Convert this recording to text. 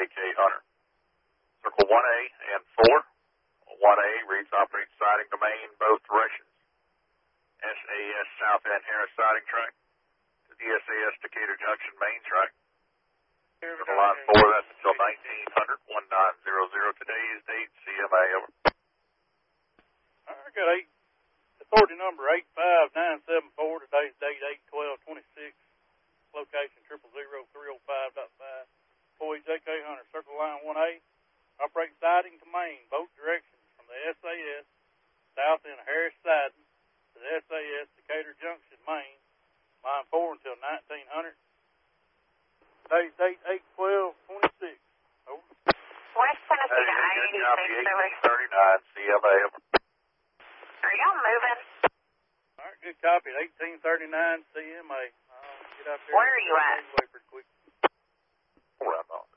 JK Hunter. Circle 1A and 4. 1A reads operating siding to main both directions. SAS South End Harris siding track to the SAS Decatur Junction main track. Circle line 4, that's until 1900, 1900. Today's date, CMA, over. I got authority number 85974. Today's date 8/12/26. Location 000305.5. Boy JK Hunter, Circle Line 1A. Operate siding to main, both directions from the SAS South End Harris siding to the SAS Decatur Junction main. Line 4 until 1900. Today's date 8/12/26. Over. West Tennessee to I-86. 39 CMA, over. Are y'all moving? All right, good copy. 1839 CMA. Get out there. Where are you at? Pretty quick. Around on.